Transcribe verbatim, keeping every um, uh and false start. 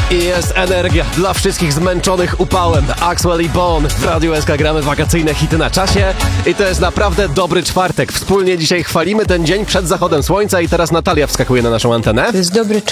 I jest energia dla wszystkich zmęczonych upałem. Axwell i Bone w Radiu S K gramy wakacyjne hity na czasie i to jest naprawdę dobry czwartek. Wspólnie dzisiaj chwalimy ten dzień przed zachodem słońca i teraz Natalia wskakuje na naszą antenę. To jest dobry